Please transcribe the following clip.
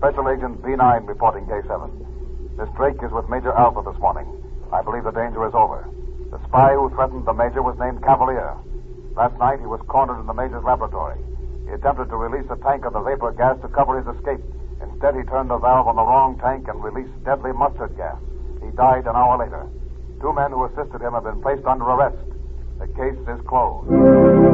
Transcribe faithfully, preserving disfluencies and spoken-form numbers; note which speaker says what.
Speaker 1: Special Agent B nine reporting K seven. Miss Drake is with Major Alpha this morning. I believe the danger is over. The spy who threatened the Major was named Cavalier. Last night he was cornered in the Major's laboratory. He attempted to release a tank of the vapor gas to cover his escape. Instead, he turned the valve on the wrong tank and released deadly mustard gas. He died an hour later. Two men who assisted him have been placed under arrest. The case is closed.